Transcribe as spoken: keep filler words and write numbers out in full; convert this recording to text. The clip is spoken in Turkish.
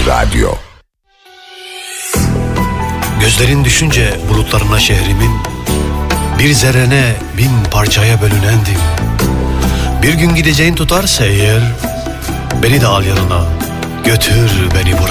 Radyo. Gözlerin düşünce bulutlarına şehrimin, bir zerrene bin parçaya bölünendim. Bir gün gideceğin tutarsa eğer, beni de al yanına, götür beni buradan.